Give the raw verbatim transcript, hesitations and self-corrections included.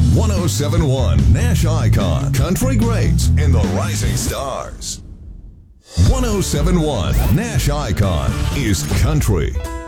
one oh seven point one Nash Icon, Country Greats and the Rising Stars. one oh seven point one Nash Icon is country.